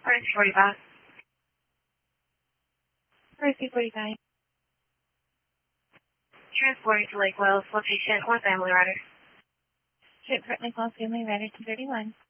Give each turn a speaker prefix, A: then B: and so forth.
A: First 45.
B: First 45.
A: Transporting to Lake Wales, location, one family rider.
B: Ship for Lake Wales family rider 231.